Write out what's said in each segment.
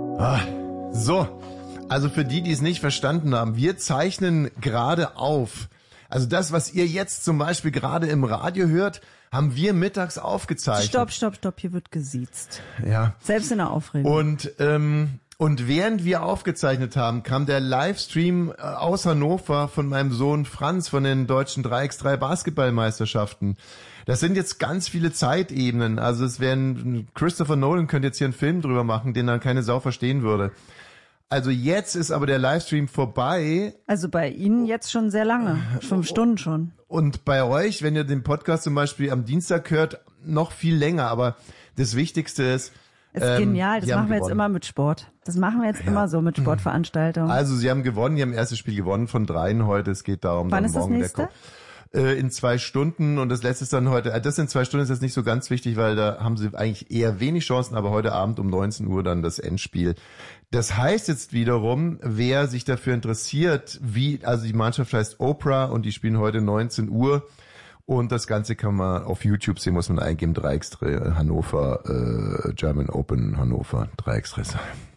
So, also für die es nicht verstanden haben, wir zeichnen gerade auf. Also das, was ihr jetzt zum Beispiel gerade im Radio hört, haben wir mittags aufgezeichnet. Stopp, hier wird gesiezt. Ja. Selbst in der Aufregung. Und während wir aufgezeichnet haben, kam der Livestream aus Hannover von meinem Sohn Franz von den deutschen 3x3 Basketballmeisterschaften. Das sind jetzt ganz viele Zeitebenen. Also Christopher Nolan könnte jetzt hier einen Film drüber machen, den dann keine Sau verstehen würde. Also jetzt ist aber der Livestream vorbei. Also bei Ihnen jetzt schon sehr lange, 5 Stunden schon. Und bei euch, wenn ihr den Podcast zum Beispiel am Dienstag hört, noch viel länger. Aber das Wichtigste ist... Ist genial, das machen wir jetzt immer mit Sport. Das machen wir jetzt immer so mit Sportveranstaltungen. Also sie haben gewonnen, die haben erstes Spiel gewonnen von 3 heute. Es geht darum, wann ist das nächste? In 2 Stunden und das letzte ist dann heute, das in 2 Stunden ist jetzt nicht so ganz wichtig, weil da haben sie eigentlich eher wenig Chancen, aber heute Abend um 19 Uhr dann das Endspiel. Das heißt jetzt wiederum, wer sich dafür interessiert, also die Mannschaft heißt Oprah und die spielen heute 19 Uhr und das Ganze kann man auf YouTube sehen, muss man eingeben, 3x3 Hannover, German Open Hannover, 3x3.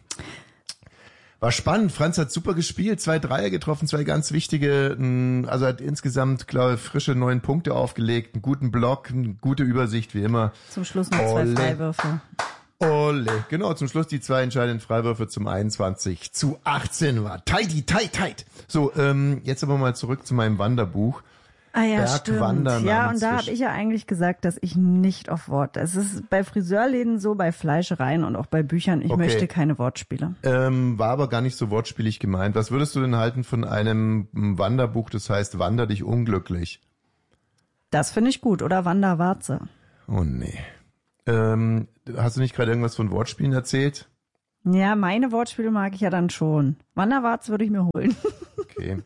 War spannend, Franz hat super gespielt, 2 Dreier getroffen, 2 ganz wichtige, also hat insgesamt, glaube ich, frische 9 Punkte aufgelegt, einen guten Block, eine gute Übersicht, wie immer. Zum Schluss noch 2 Freiwürfe. Ole, genau, zum Schluss die 2 entscheidenden Freiwürfe zum 21:18 war. Tight. So, jetzt aber mal zurück zu meinem Wanderbuch. Ah ja, Bergwandern. Stimmt. Ja, und da habe ich ja eigentlich gesagt, dass ich nicht auf Worte. Es ist bei Friseurläden so, bei Fleischereien und auch bei Büchern. Ich möchte keine Wortspiele. War aber gar nicht so wortspielig gemeint. Was würdest du denn halten von einem Wanderbuch, das heißt Wander dich unglücklich? Das finde ich gut. Oder Wanderwarze. Oh nee. Hast du nicht gerade irgendwas von Wortspielen erzählt? Ja, meine Wortspiele mag ich ja dann schon. Wanderwarze würde ich mir holen. Okay.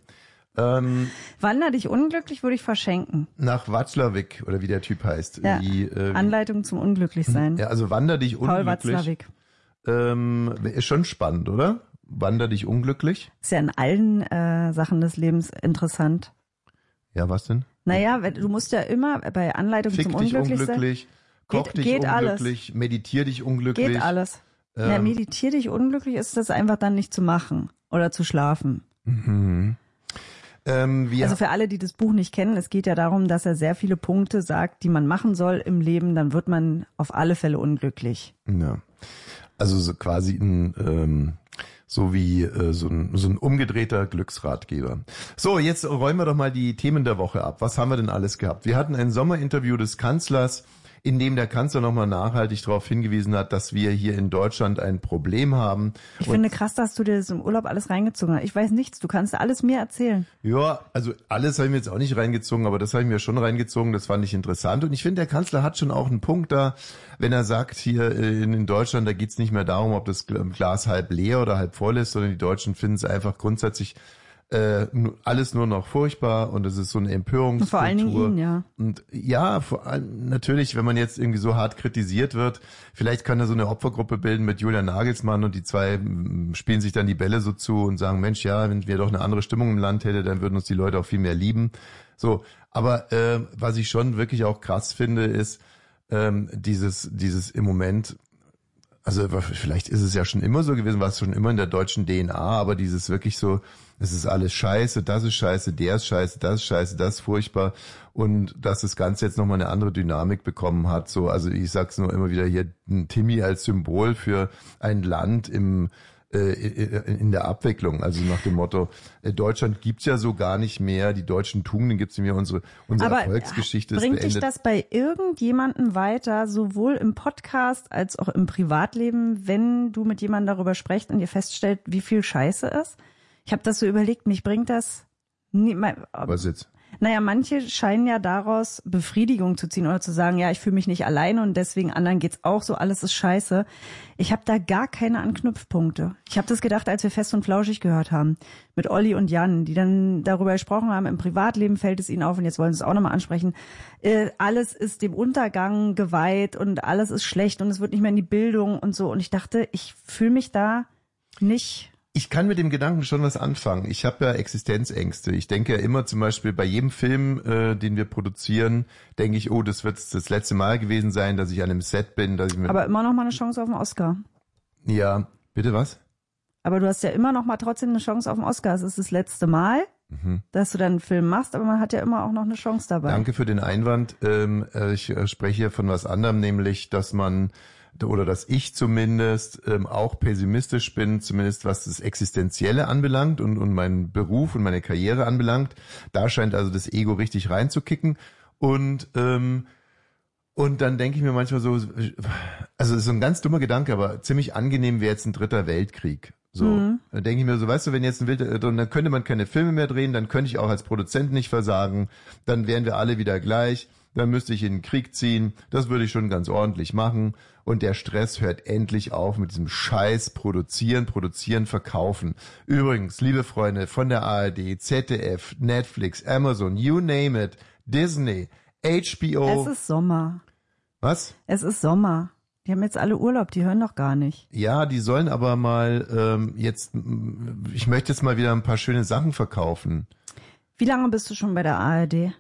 Wander dich unglücklich würde ich verschenken. Nach Watzlawick, oder wie der Typ heißt. Ja, Anleitung zum Unglücklichsein. Ja, also Wander dich unglücklich. Paul Watzlawick. Ist schon spannend, oder? Wander dich unglücklich. Ist ja in allen Sachen des Lebens interessant. Ja, was denn? Naja, du musst ja immer bei Anleitung zum Unglücklichsein. Koch dich geht unglücklich, alles. meditier dich unglücklich. Geht alles. Ja, meditier dich unglücklich ist das einfach dann nicht zu machen oder zu schlafen. Mhm. Also für alle, die das Buch nicht kennen, es geht ja darum, dass er sehr viele Punkte sagt, die man machen soll im Leben, dann wird man auf alle Fälle unglücklich. Ja, also so quasi so ein umgedrehter Glücksratgeber. So, jetzt räumen wir doch mal die Themen der Woche ab. Was haben wir denn alles gehabt? Wir hatten ein Sommerinterview des Kanzlers, in dem der Kanzler nochmal nachhaltig darauf hingewiesen hat, dass wir hier in Deutschland ein Problem haben. Ich finde krass, dass du dir das im Urlaub alles reingezogen hast. Ich weiß nichts, du kannst alles mir erzählen. Ja, also alles habe ich mir jetzt auch nicht reingezogen, aber das habe ich mir schon reingezogen, das fand ich interessant. Und ich finde, der Kanzler hat schon auch einen Punkt da, wenn er sagt, hier in Deutschland, da geht's nicht mehr darum, ob das Glas halb leer oder halb voll ist, sondern die Deutschen finden es einfach grundsätzlich alles nur noch furchtbar und es ist so eine Empörungskultur. Vor allen Dingen ihn, ja. Und ja, vor allem natürlich, wenn man jetzt irgendwie so hart kritisiert wird, vielleicht kann er so eine Opfergruppe bilden mit Julian Nagelsmann und die 2 spielen sich dann die Bälle so zu und sagen, Mensch, ja, wenn wir doch eine andere Stimmung im Land hätte, dann würden uns die Leute auch viel mehr lieben. So, aber was ich schon wirklich auch krass finde, ist dieses im Moment. Also vielleicht ist es ja schon immer so gewesen, war es schon immer in der deutschen DNA, aber dieses wirklich so, es ist alles scheiße, das ist scheiße, der ist scheiße, das ist scheiße, das ist furchtbar und dass das Ganze jetzt nochmal eine andere Dynamik bekommen hat. So, also ich sag's nur immer wieder hier, Timmy als Symbol für ein Land in der Abwicklung, also nach dem Motto, Deutschland gibt's ja so gar nicht mehr, die deutschen Tugenden gibt's nicht mehr, unsere aber Erfolgsgeschichte ist bringt beendet. dich das bei irgendjemandem weiter, sowohl im Podcast als auch im Privatleben, wenn du mit jemandem darüber sprichst und ihr feststellt, wie viel Scheiße ist? Ich habe das so überlegt, mich bringt das nie, Was jetzt? Naja, manche scheinen ja daraus Befriedigung zu ziehen oder zu sagen, ja, ich fühle mich nicht alleine und deswegen anderen geht's auch so, alles ist scheiße. Ich habe da gar keine Anknüpfpunkte. Ich habe das gedacht, als wir Fest und Flauschig gehört haben, mit Olli und Jan, die dann darüber gesprochen haben, im Privatleben fällt es ihnen auf und jetzt wollen sie es auch nochmal ansprechen, alles ist dem Untergang geweiht und alles ist schlecht und es wird nicht mehr in die Bildung und so. Und ich dachte, ich fühle mich da nicht... Ich kann mit dem Gedanken schon was anfangen. Ich habe ja Existenzängste. Ich denke ja immer zum Beispiel bei jedem Film, den wir produzieren, denke ich, oh, das wird das letzte Mal gewesen sein, dass ich an einem Set bin. Dass ich aber immer noch mal eine Chance auf den Oscar. Ja, Bitte was? Aber du hast ja immer noch mal trotzdem eine Chance auf den Oscar. Es ist das letzte Mal, dass du dann einen Film machst, aber man hat ja immer auch noch eine Chance dabei. Danke für den Einwand. Ich spreche hier von was anderem, nämlich, dass ich zumindest auch pessimistisch bin, zumindest was das Existenzielle anbelangt und meinen Beruf und meine Karriere anbelangt. Da scheint also das Ego richtig reinzukicken. Und dann denke ich mir manchmal so, also es ist so ein ganz dummer Gedanke, aber ziemlich angenehm wäre jetzt ein 3. Weltkrieg. So, Dann denke ich mir so, weißt du, wenn jetzt dann könnte man keine Filme mehr drehen, dann könnte ich auch als Produzent nicht versagen, dann wären wir alle wieder gleich, dann müsste ich in den Krieg ziehen, das würde ich schon ganz ordentlich machen und der Stress hört endlich auf mit diesem Scheiß produzieren, verkaufen. Übrigens, liebe Freunde von der ARD, ZDF, Netflix, Amazon, you name it, Disney, HBO. Es ist Sommer. Was? Es ist Sommer. Die haben jetzt alle Urlaub, die hören doch gar nicht. Ja, die sollen aber mal ich möchte jetzt mal wieder ein paar schöne Sachen verkaufen. Wie lange bist du schon bei der ARD?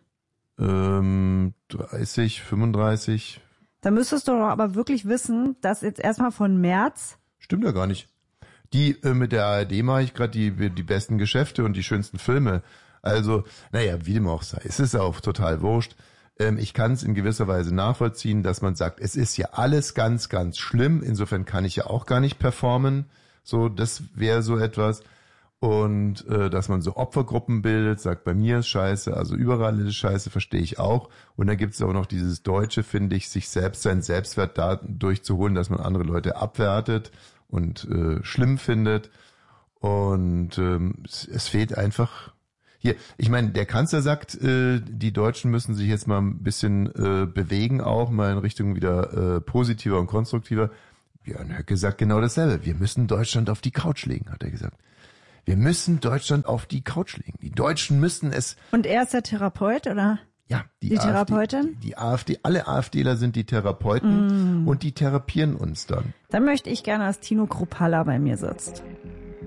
30, 35. Da müsstest du doch aber wirklich wissen, dass jetzt erstmal von März... Stimmt ja gar nicht. Mit der ARD mache ich gerade die besten Geschäfte und die schönsten Filme. Also, naja, wie dem auch sei. Es ist auch total wurscht. Ich kann es in gewisser Weise nachvollziehen, dass man sagt, es ist ja alles ganz, ganz schlimm. Insofern kann ich ja auch gar nicht performen. So, das wäre so etwas. Und dass man so Opfergruppen bildet, sagt, bei mir ist scheiße, also überall ist scheiße, verstehe ich auch. Und dann gibt es auch noch dieses Deutsche, finde ich, sich selbst seinen Selbstwert dadurch zu holen, dass man andere Leute abwertet und schlimm findet. Und es fehlt einfach... Hier, ich meine, der Kanzler sagt, die Deutschen müssen sich jetzt mal ein bisschen bewegen, auch mal in Richtung wieder positiver und konstruktiver. Björn Höcke sagt genau dasselbe. Wir müssen Deutschland auf die Couch legen, hat er gesagt. Wir müssen Deutschland auf die Couch legen. Die Deutschen müssen es... Und er ist der Therapeut, oder? Ja, die Therapeutin? Die AfD, alle AfDler sind die Therapeuten und die therapieren uns dann. Dann möchte ich gerne, dass Tino Kruppalla bei mir sitzt.